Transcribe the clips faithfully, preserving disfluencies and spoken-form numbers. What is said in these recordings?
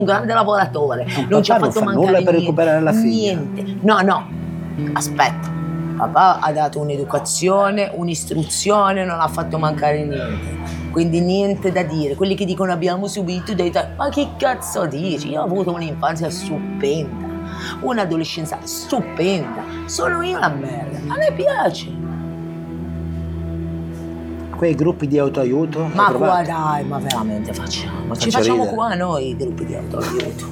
un grande lavoratore, Un non ci ha papà non fatto fa mancare nulla per niente, recuperare la figlia. niente. No, no, aspetta. Papà ha dato un'educazione, un'istruzione, non ha fatto mancare niente. Quindi niente da dire. Quelli che dicono abbiamo subito dei... Ma che cazzo dici? Io ho avuto un'infanzia stupenda, un'adolescenza stupenda. Sono io la merda. A me piace. Quei gruppi di autoaiuto? Ma hai qua provato? dai, ma veramente facciamo. Ci Faccio facciamo ridere. qua noi i gruppi di autoaiuto.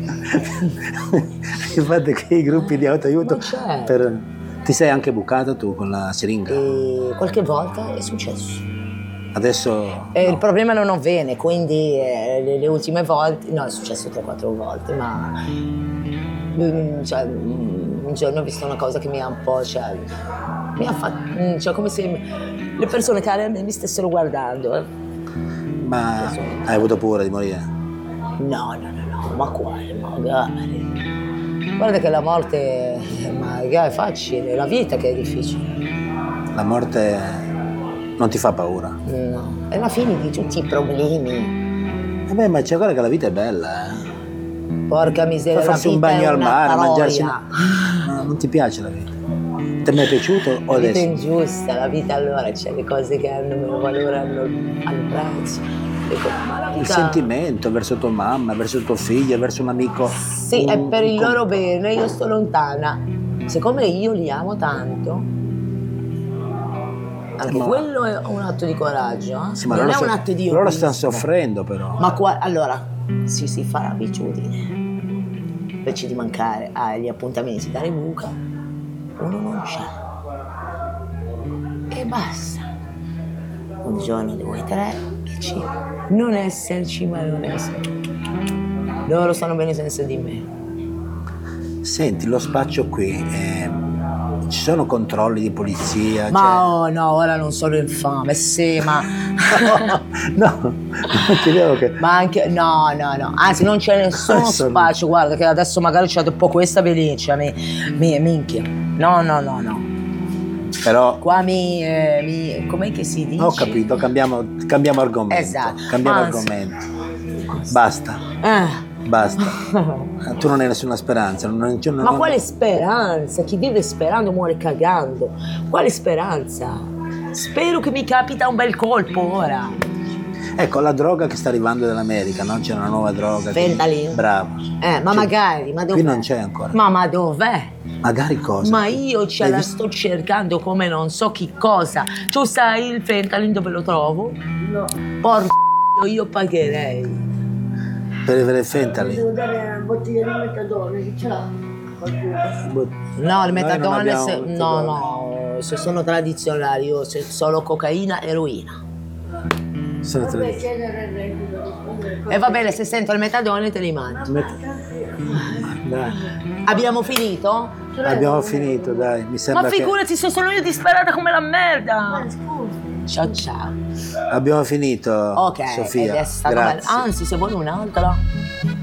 Infatti quei gruppi di autoaiuto Ma certo. per... Ti sei anche bucato tu con la siringa? E qualche volta è successo. Adesso... E no. il problema non ho vene, quindi eh, le, le ultime volte, no, è successo tre quattro volte, ma mm, cioè, mm, un giorno ho visto una cosa che mi ha un po', cioè, mi ha fatto, cioè come se le persone care a me mi stessero guardando. eh. Ma hai avuto paura di morire? No, no, no, no, ma quale, magari. Guarda che la morte, ma è facile, è la vita che è difficile. La morte non ti fa paura? No, è la fine di tutti i problemi. Vabbè, ma c'è guarda che la vita è bella, eh. Porca miseria, Poi la farsi un vita bagno è al una mare, troia. mangiarsi una... No, non ti piace la vita? Ti è mai piaciuto o La vita è adesso? ingiusta, la vita allora c'è le cose che hanno meno valore, hanno hanno prezzo. Ecco, ma la Il vita... sentimento verso tua mamma, verso tuo figlio, verso un amico. Sì, un- è per il un- loro bene, io sto lontana. Siccome io li amo tanto, anche Ma- quello è un atto di coraggio, eh? Sì, ma non loro è sta- un atto di loro egoismo. stanno soffrendo però. Ma qua, allora, si si fa l'abitudine. Invece di mancare agli appuntamenti da buca, uno non c'è. E basta. Un giorno, due, tre, e ci. Non esserci, ma non esserci. Loro stanno bene senza di me. Senti, lo spaccio qui, eh, ci sono controlli di polizia? Ma cioè- oh no, ora non sono infame, sì, ma. No, non chiedevo che... Ma anche. No, no, no. Anzi, non c'è nessuno Adesso no. spazio. Guarda, che adesso magari c'è un po' questa veliccia. Mi, mi, minchia. No, no, no, no. Però Qua mi. Eh, mi com'è che si dice? ho capito, cambiamo, cambiamo argomento. Esatto. Cambiamo Anzi. argomento. Basta, Eh. basta. Tu non hai nessuna speranza. Non, non, non, Ma quale speranza? Chi vive sperando muore cagando. Quale speranza? Spero che mi capita un bel colpo ora. Ecco, la droga che sta arrivando dall'America, no? C'è una nuova droga. che- Fentanyl. Bravo. Eh, ma Cioè, magari, ma dov'è? Qui non c'è ancora. Ma, ma dov'è? Magari cosa? Ma io ce Hai la visto? sto cercando come non so chi cosa. Tu sai il fentanyl dove lo trovo? No, Porco, io pagherei. Per avere devo fentanyl. dare una bottiglia di metadone, che ce l'ha? Qualcuno? No, il Noi non metadone, abbiamo se, metadone. no, no, se sono tradizionali, io se solo cocaina e eroina. Sono Vabbè, tre. c'è nel reddito. E va bene, se sento il metadone te li mangio. Met- Dai. Abbiamo finito? Abbiamo finito, dai. Mi sembra Ma figurati se sono io disperata come la merda. Scusa. Ciao ciao. che abbiamo finito, Ok, Sofia. ed è stato bello. Grazie. Anzi, se vuoi un'altra.